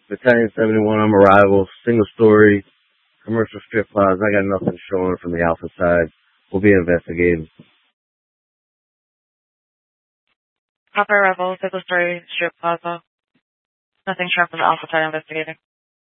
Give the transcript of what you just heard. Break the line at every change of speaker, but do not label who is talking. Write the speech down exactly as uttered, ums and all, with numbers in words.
Battalion seventy-one on arrival, single story, commercial strip plaza. I got nothing showing from the Alpha side. We'll be investigating.
Copper arrival, single story, strip plaza. Nothing showing from the Alpha side investigating.